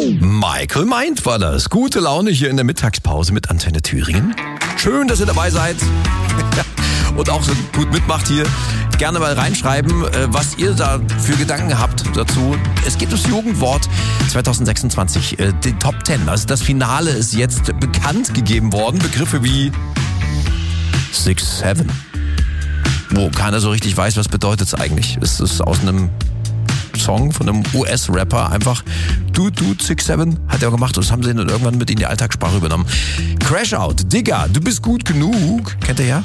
Michael Mind war das. Gute Laune hier in der Mittagspause mit Antenne Thüringen. Schön, dass ihr dabei seid. Und auch so gut mitmacht hier. Gerne mal reinschreiben, was ihr da für Gedanken habt dazu. Es geht ums Jugendwort 2026, die Top 10. Also das Finale ist jetzt bekannt gegeben worden. Begriffe wie 6'7", wo keiner so richtig weiß, was bedeutet es eigentlich. Es ist aus einem Song von einem US-Rapper einfach Dude 6'7" hat er gemacht und das haben sie dann irgendwann mit in die Alltagssprache übernommen. Crash Out, Digga, du bist gut genug. Kennt ihr ja?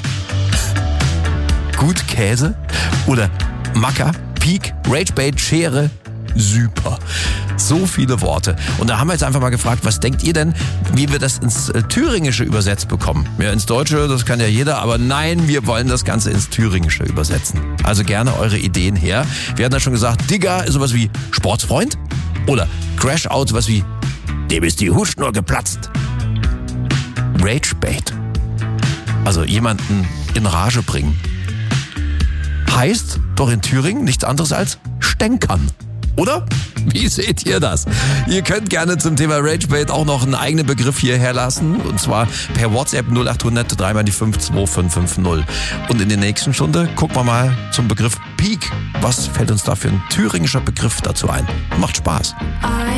Gut Käse oder Macker, Peak, Ragebait, Schere, super. So viele Worte. Und da haben wir jetzt einfach mal gefragt, was denkt ihr denn, wie wir das ins Thüringische übersetzt bekommen? Ja, ins Deutsche, das kann ja jeder, aber nein, wir wollen das Ganze ins Thüringische übersetzen. Also gerne eure Ideen her. Wir hatten ja schon gesagt, Digga ist sowas wie Sportsfreund oder Crash Out sowas wie dem ist die Hutschnur geplatzt. Ragebait, also jemanden in Rage bringen. Heißt doch in Thüringen nichts anderes als stänkern. Oder? Wie seht ihr das? Ihr könnt gerne zum Thema Ragebait auch noch einen eigenen Begriff hierher lassen. Und zwar per WhatsApp 0800 3 die 52550. Und in der nächsten Stunde gucken wir mal zum Begriff Peak. Was fällt uns da für ein thüringischer Begriff dazu ein? Macht Spaß.